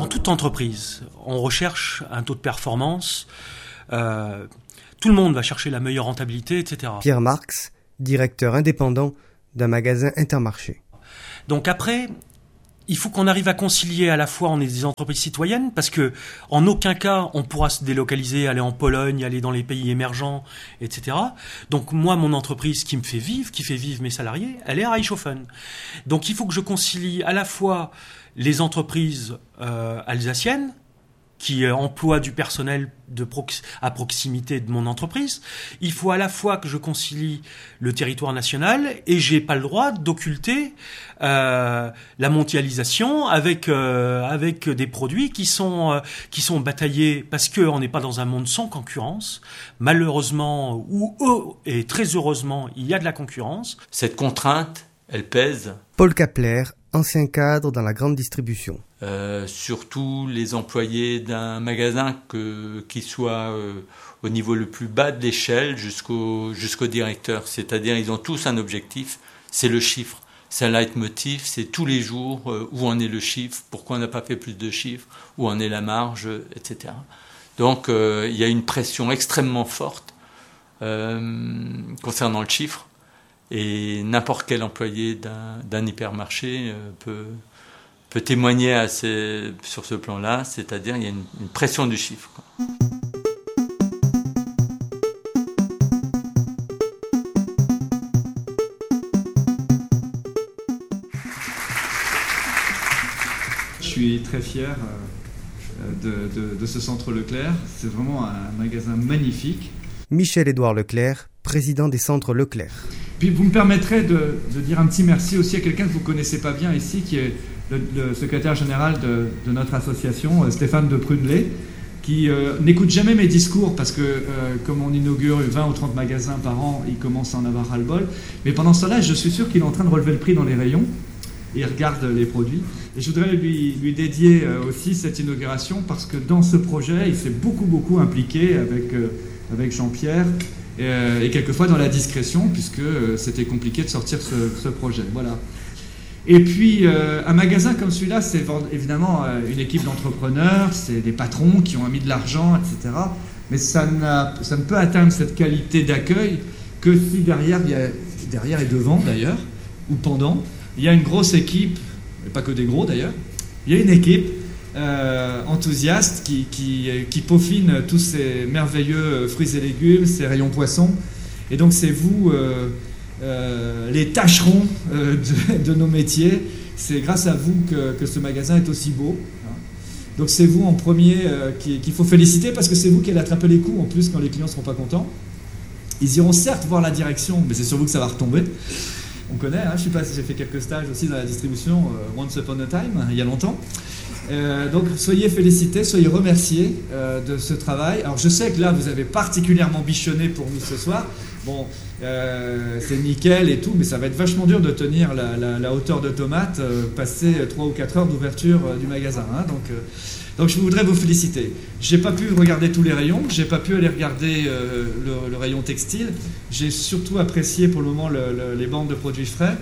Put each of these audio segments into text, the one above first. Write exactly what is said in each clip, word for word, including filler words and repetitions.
Dans toute entreprise, on recherche un taux de performance. Euh, tout le monde va chercher la meilleure rentabilité, et cetera. Pierre Marx, directeur indépendant d'un magasin Intermarché. Donc après, il faut qu'on arrive à concilier à la fois, on est des entreprises citoyennes, parce que en aucun cas on pourra se délocaliser, aller en Pologne, aller dans les pays émergents, et cetera. Donc moi, mon entreprise qui me fait vivre, qui fait vivre mes salariés, elle est à Reichshofen. Donc il faut que je concilie à la fois les entreprises euh, alsaciennes, qui emploient du personnel de prox- à proximité de mon entreprise. Il faut à la fois que je concilie le territoire national et j'ai pas le droit d'occulter euh, la mondialisation avec euh, avec des produits qui sont euh, qui sont bataillés parce que on n'est pas dans un monde sans concurrence. Malheureusement ou oh, et très heureusement, il y a de la concurrence. Cette contrainte, elle pèse. Paul Kapler, ancien cadre dans la grande distribution. Euh, surtout les employés d'un magasin, que, qui soit euh, au niveau le plus bas de l'échelle jusqu'au, jusqu'au directeur. C'est-à-dire ils ont tous un objectif, c'est le chiffre. C'est un leitmotiv, c'est tous les jours euh, où en est le chiffre, pourquoi on n'a pas fait plus de chiffres, où en est la marge, et cetera. Donc euh, il y a une pression extrêmement forte euh, concernant le chiffre. Et n'importe quel employé d'un, d'un hypermarché euh, peut, peut témoigner à ces, sur ce plan-là, c'est-à-dire il y a une, une pression du chiffre, quoi. Je suis très fier de, de, de ce centre Leclerc. C'est vraiment un magasin magnifique. Michel-Édouard Leclerc, président des centres Leclerc. Puis vous me permettrez de, de dire un petit merci aussi à quelqu'un que vous ne connaissez pas bien ici, qui est le, le secrétaire général de, de notre association, Stéphane de Prudelet, qui euh, n'écoute jamais mes discours parce que euh, comme on inaugure vingt ou trente magasins par an, il commence à en avoir ras-le-bol. Mais pendant ce temps-là, je suis sûr qu'il est en train de relever le prix dans les rayons. Et il regarde les produits. Et je voudrais lui, lui dédier euh, aussi cette inauguration parce que dans ce projet, il s'est beaucoup, beaucoup impliqué avec, euh, avec Jean-Pierre. Euh, et quelquefois dans la discrétion, puisque euh, c'était compliqué de sortir ce, ce projet. Voilà. Et puis, euh, un magasin comme celui-là, c'est évidemment euh, une équipe d'entrepreneurs, c'est des patrons qui ont mis de l'argent, et cetera. Mais ça, n'a, ça ne peut atteindre cette qualité d'accueil que si derrière, il y a, derrière et devant d'ailleurs, ou pendant, il y a une grosse équipe, et pas que des gros d'ailleurs, il y a une équipe Euh, enthousiaste qui, qui, qui peaufine tous ces merveilleux fruits et légumes, ces rayons poissons. Et donc c'est vous, euh, euh, les tâcherons euh, de, de nos métiers. C'est grâce à vous que, que ce magasin est aussi beau. Donc c'est vous en premier euh, qu'il, qu'il faut féliciter parce que c'est vous qui allez attraper les coups en plus quand les clients ne seront pas contents. Ils iront certes voir la direction, mais c'est sur vous que ça va retomber. On connaît, hein, je sais pas si j'ai fait quelques stages aussi dans la distribution, euh, once upon a time, il y a longtemps. Euh, donc soyez félicités, soyez remerciés euh, de ce travail. Alors je sais que là vous avez particulièrement bichonné pour nous ce soir. Bon, euh, c'est nickel et tout, mais ça va être vachement dur de tenir la, la, la hauteur de tomate, euh, passer trois ou quatre heures d'ouverture euh, du magasin. Hein, donc, euh, donc je voudrais vous féliciter. J'ai pas pu regarder tous les rayons, j'ai pas pu aller regarder euh, le, le rayon textile. J'ai surtout apprécié pour le moment le, le, les bandes de produits frais.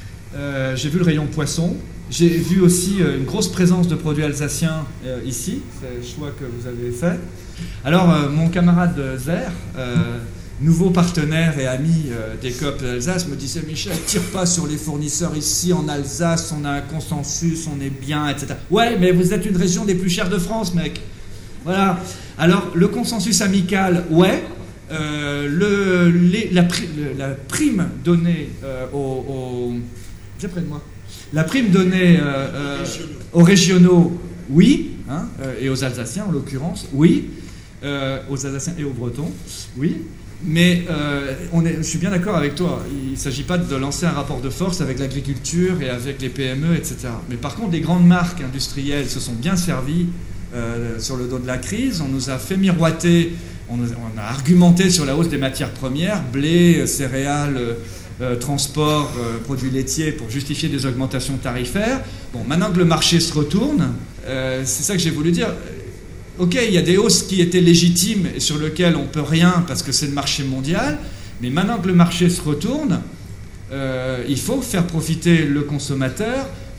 Euh, j'ai vu le rayon poisson. J'ai vu aussi une grosse présence de produits alsaciens euh, ici, c'est le choix que vous avez fait. Alors, euh, mon camarade Zer, euh, nouveau partenaire et ami euh, des Coop d'Alsace, me disait « Michel, tire pas sur les fournisseurs ici en Alsace, on a un consensus, on est bien, et cetera » Ouais, mais vous êtes une région des plus chères de France, mec. Voilà. Alors, le consensus amical, ouais. Euh, le, les, la, pri- la prime donnée euh, aux... aux... Viens près de moi. La prime donnée euh, euh, aux régionaux, oui, hein, euh, et aux Alsaciens en l'occurrence, oui, euh, aux Alsaciens et aux Bretons, oui, mais euh, on est, je suis bien d'accord avec toi, il ne s'agit pas de lancer un rapport de force avec l'agriculture et avec les P M E, et cetera. Mais par contre, les grandes marques industrielles se sont bien servies euh, sur le dos de la crise, on nous a fait miroiter, on, on a argumenté sur la hausse des matières premières, blé, céréales, Euh, transport, euh, produits laitiers pour justifier des augmentations tarifaires. Bon, maintenant que le marché se retourne, euh, c'est ça que j'ai voulu dire. Ok, il y a des hausses qui étaient légitimes et sur lesquelles on ne peut rien parce que c'est le marché mondial, mais maintenant que le marché se retourne, euh, il faut faire profiter le consommateur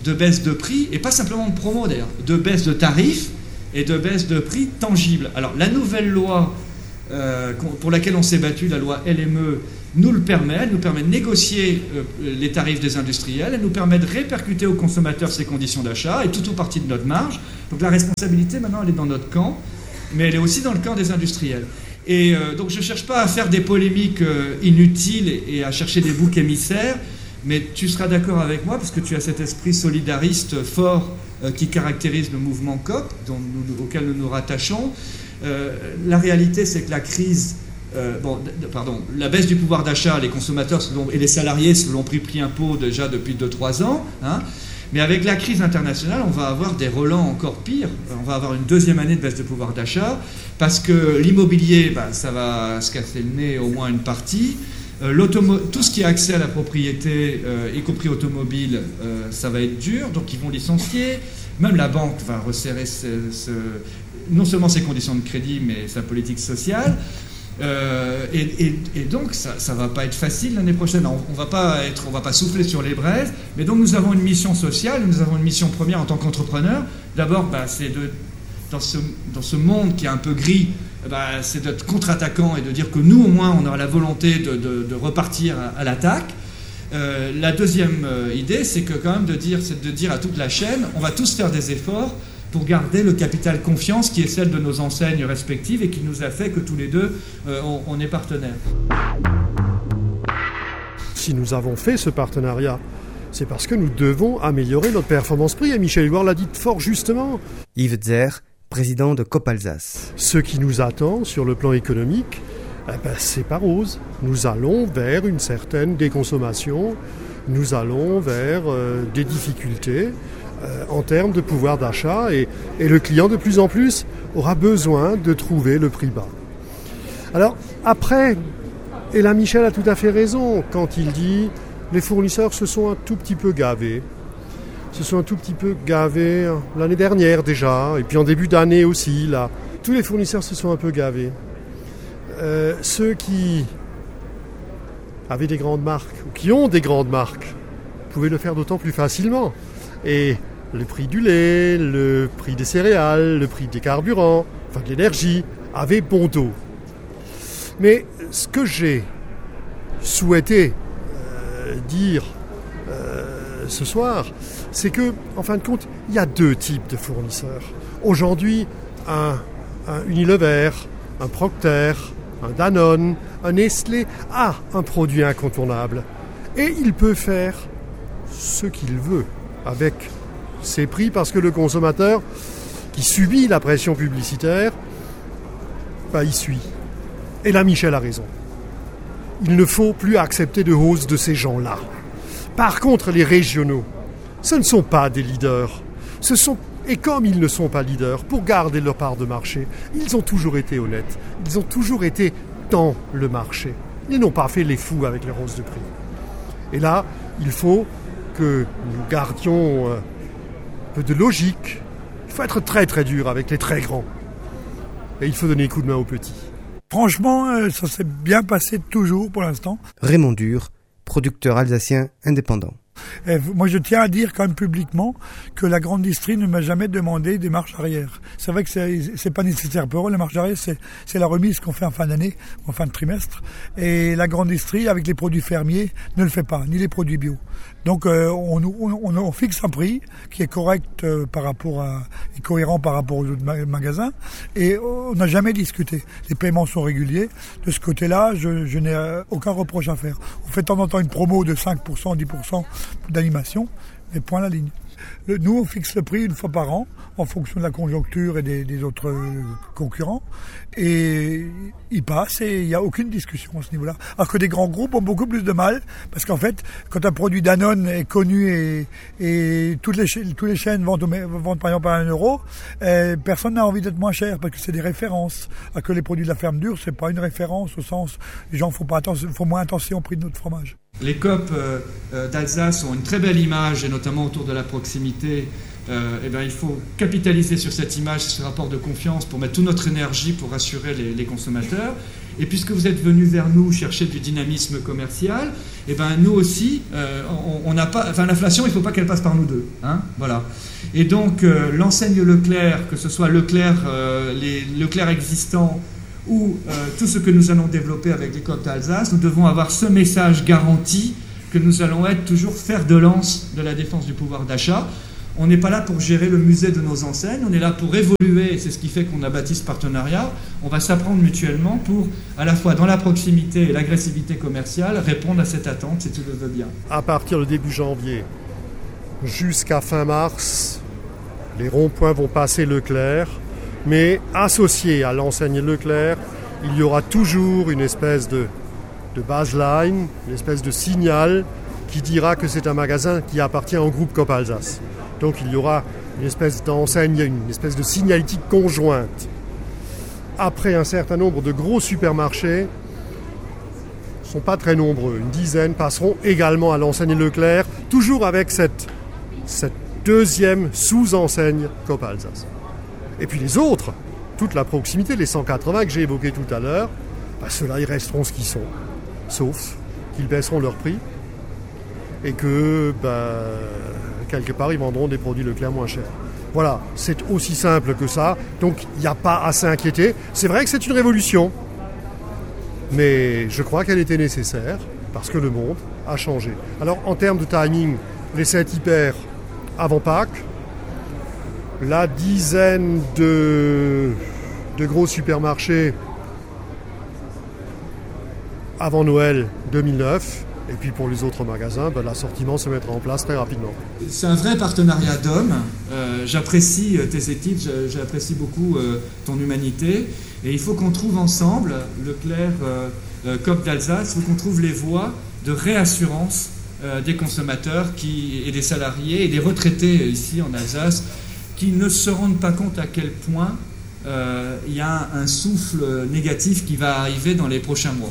de baisse de prix, et pas simplement de promo d'ailleurs, de baisse de tarifs et de baisse de prix tangibles. Alors la nouvelle loi euh, pour laquelle on s'est battu, la loi L M E, nous le permet, elle nous permet de négocier euh, les tarifs des industriels, elle nous permet de répercuter aux consommateurs ces conditions d'achat, et tout ou partie de notre marge. Donc la responsabilité maintenant elle est dans notre camp, mais elle est aussi dans le camp des industriels. Et euh, donc je ne cherche pas à faire des polémiques euh, inutiles et, et à chercher des boucs émissaires, mais tu seras d'accord avec moi, parce que tu as cet esprit solidariste fort euh, qui caractérise le mouvement C O P, dont nous, auquel nous nous rattachons. Euh, la réalité, c'est que la crise, euh, bon, d- pardon, la baisse du pouvoir d'achat, les consommateurs se l'ont, et les salariés se l'ont pris prix impôt déjà depuis deux trois ans, hein. Mais avec la crise internationale, on va avoir des relents encore pires. On va avoir une deuxième année de baisse de pouvoir d'achat, parce que l'immobilier, bah, ça va se casser le nez au moins une partie. Euh, l'automo- tout ce qui a accès à la propriété, euh, y compris automobile, euh, ça va être dur, donc ils vont licencier. Même la banque va resserrer ce, ce, non seulement ses conditions de crédit, mais sa politique sociale. Euh, et, et, et donc ça ne va pas être facile l'année prochaine. On ne va pas être, on va pas souffler sur les braises, mais donc nous avons une mission sociale, nous avons une mission première en tant qu'entrepreneur. D'abord, bah, c'est de, dans, ce, dans ce monde qui est un peu gris, bah, c'est d'être contre-attaquant et de dire que nous au moins on aura la volonté de, de, de repartir à, à l'attaque. Euh, la deuxième euh, idée, c'est que quand même de dire, c'est de dire à toute la chaîne, on va tous faire des efforts pour garder le capital confiance qui est celle de nos enseignes respectives et qui nous a fait que tous les deux, euh, on, on est partenaires. Si nous avons fait ce partenariat, c'est parce que nous devons améliorer notre performance prix, et Michel Éluard l'a dit fort justement. Yves Zer, président de C O P Alsace. Ce qui nous attend sur le plan économique, eh ben, c'est pas rose. Nous allons vers une certaine déconsommation, nous allons vers euh, des difficultés euh, en termes de pouvoir d'achat, et, et le client de plus en plus aura besoin de trouver le prix bas. Alors après, et là Michel a tout à fait raison quand il dit les fournisseurs se sont un tout petit peu gavés. Se sont un tout petit peu gavés l'année dernière déjà, et puis en début d'année aussi. Là, tous les fournisseurs se sont un peu gavés. Euh, ceux qui avaient des grandes marques, ou qui ont des grandes marques, pouvaient le faire d'autant plus facilement. Et le prix du lait, le prix des céréales, le prix des carburants, enfin de l'énergie, avaient bon dos. Mais ce que j'ai souhaité euh, dire euh, ce soir, c'est que, en fin de compte, il y a deux types de fournisseurs. Aujourd'hui, un, un Unilever, un Procter, un Danone, un Nestlé a un produit incontournable. Et il peut faire ce qu'il veut avec ses prix, parce que le consommateur qui subit la pression publicitaire, bah, il suit. Et là, Michel a raison. Il ne faut plus accepter de hausse de ces gens-là. Par contre, les régionaux, ce ne sont pas des leaders. Ce sont, et comme ils ne sont pas leaders, pour garder leur part de marché, ils ont toujours été honnêtes. Ils ont toujours été dans le marché. Ils n'ont pas fait les fous avec les hausses de prix. Et là, il faut que nous gardions un peu de logique. Il faut être très très dur avec les très grands. Et il faut donner coup de main aux petits. Franchement, ça s'est bien passé toujours pour l'instant. Raymond Dur, producteur alsacien indépendant. Et moi, je tiens à dire quand même publiquement que la grande distrie ne m'a jamais demandé des marches arrière. C'est vrai que c'est, c'est pas nécessaire pour eux. Les marches arrière, c'est, c'est la remise qu'on fait en fin d'année, en fin de trimestre. Et la grande distrie, avec les produits fermiers, ne le fait pas, ni les produits bio. Donc, euh, on, on, on fixe un prix qui est correct euh, par rapport à, et cohérent par rapport aux autres magasins. Et on n'a jamais discuté. Les paiements sont réguliers. De ce côté-là, je, je n'ai aucun reproche à faire. On fait de temps en temps une promo de cinq pour cent, dix pour cent d'animation, mais point à la ligne. Le, nous, on fixe le prix une fois par an, en fonction de la conjoncture et des, des autres concurrents, et il passe et il n'y a aucune discussion à ce niveau-là. Alors que des grands groupes ont beaucoup plus de mal, parce qu'en fait, quand un produit Danone est connu et, et toutes les, toutes les chaînes vendent, vendent par exemple à un euro, eh, personne n'a envie d'être moins cher, parce que c'est des références. Alors que les produits de la ferme dure, c'est pas une référence au sens, les gens font pas attention, font moins attention au prix de notre fromage. Les Coop euh, euh, d'Alsace ont une très belle image, et notamment autour de la proximité. Euh, eh bien, il faut capitaliser sur cette image, sur ce rapport de confiance pour mettre toute notre énergie pour rassurer les, les consommateurs. Et puisque vous êtes venus vers nous chercher du dynamisme commercial, eh ben, nous aussi, euh, on n'a pas, enfin, l'inflation, il ne faut pas qu'elle passe par nous deux. Hein, voilà. Et donc, euh, l'enseigne Leclerc, que ce soit Leclerc, euh, les Leclerc existants ou euh, tout ce que nous allons développer avec les Coop d'Alsace, nous devons avoir ce message garanti que nous allons être toujours fer de lance de la défense du pouvoir d'achat. On n'est pas là pour gérer le musée de nos enseignes, on est là pour évoluer, et c'est ce qui fait qu'on a bâti ce partenariat. On va s'apprendre mutuellement pour, à la fois dans la proximité et l'agressivité commerciale, répondre à cette attente, si tu le veux bien. À partir du début janvier jusqu'à fin mars, les ronds-points vont passer Leclerc, mais associé à l'enseigne Leclerc, il y aura toujours une espèce de, de baseline, une espèce de signal qui dira que c'est un magasin qui appartient au groupe Coop Alsace. Donc il y aura une espèce d'enseigne, une espèce de signalétique conjointe. Après, un certain nombre de gros supermarchés, ne sont pas très nombreux, une dizaine, passeront également à l'enseigne Leclerc, toujours avec cette, cette deuxième sous-enseigne Coop Alsace. Et puis les autres, toute la proximité, les cent quatre-vingts que j'ai évoqués tout à l'heure, bah ceux-là, ils resteront ce qu'ils sont, sauf qu'ils baisseront leur prix et que... Bah, quelque part, ils vendront des produits Leclerc moins chers. Voilà, c'est aussi simple que ça. Donc, il n'y a pas à s'inquiéter. C'est vrai que c'est une révolution, mais je crois qu'elle était nécessaire parce que le monde a changé. Alors, en termes de timing, les sept hyper avant Pâques, la dizaine de, de gros supermarchés avant Noël deux mille neuf. Et puis pour les autres magasins, ben, l'assortiment se mettra en place très rapidement. C'est un vrai partenariat d'hommes. Euh, j'apprécie tes éthiques, j'apprécie beaucoup euh, ton humanité. Et il faut qu'on trouve ensemble, Leclerc, euh, euh, Coop d'Alsace, il faut qu'on trouve les voies de réassurance euh, des consommateurs qui, et des salariés et des retraités ici en Alsace qui ne se rendent pas compte à quel point euh, il y a un souffle négatif qui va arriver dans les prochains mois.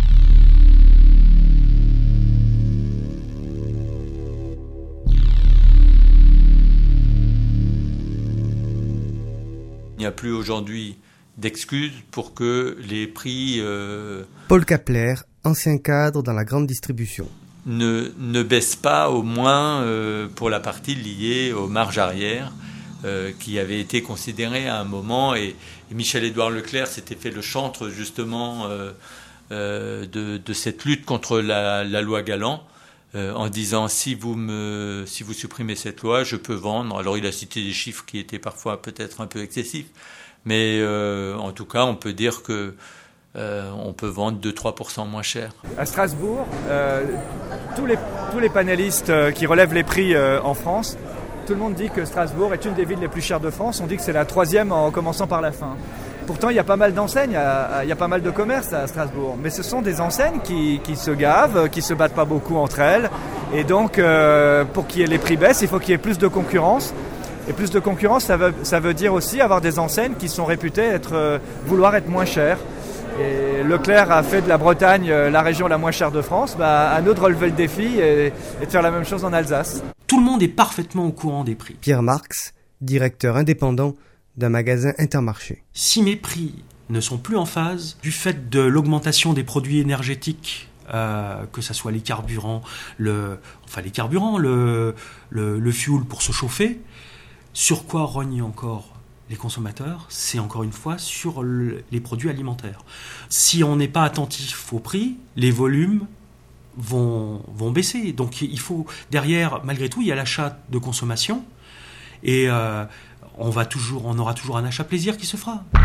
Il n'y a plus aujourd'hui d'excuses pour que les prix euh, Paul Kapler, ancien cadre dans la grande distribution. ne, ne baissent pas, au moins euh, pour la partie liée aux marges arrière, euh, qui avait été considérée à un moment. Et, et Michel-Édouard Leclerc s'était fait le chantre justement euh, euh, de, de cette lutte contre la, la loi Galland. Euh, en disant si vous me si vous supprimez cette loi, je peux vendre. Alors il a cité des chiffres qui étaient parfois peut-être un peu excessifs, mais euh, en tout cas on peut dire que euh, on peut vendre deux à trois pour cent moins cher. À Strasbourg, euh, tous les tous les panélistes euh, qui relèvent les prix euh, en France, tout le monde dit que Strasbourg est une des villes les plus chères de France. On dit que c'est la troisième en commençant par la fin. Pourtant, il y a pas mal d'enseignes, il y a pas mal de commerces à Strasbourg. Mais ce sont des enseignes qui, qui se gavent, qui se battent pas beaucoup entre elles. Et donc, euh, pour qu'il y ait les prix baissent, il faut qu'il y ait plus de concurrence. Et plus de concurrence, ça veut, ça veut dire aussi avoir des enseignes qui sont réputées être, euh, vouloir être moins chères. Et Leclerc a fait de la Bretagne euh, la région la moins chère de France. Bah, à nous de relever le défi et, et de faire la même chose en Alsace. Tout le monde est parfaitement au courant des prix. Pierre Marx, directeur indépendant d'un magasin Intermarché. Si mes prix ne sont plus en phase, du fait de l'augmentation des produits énergétiques, euh, que ce soit les carburants, le, enfin les carburants, le, le, le fuel pour se chauffer, sur quoi rognent encore les consommateurs? C'est encore une fois sur le, les produits alimentaires. Si on n'est pas attentif au prix, les volumes vont, vont baisser. Donc il faut, derrière, malgré tout, il y a l'achat de consommation et euh, on va toujours, on aura toujours un achat plaisir qui se fera.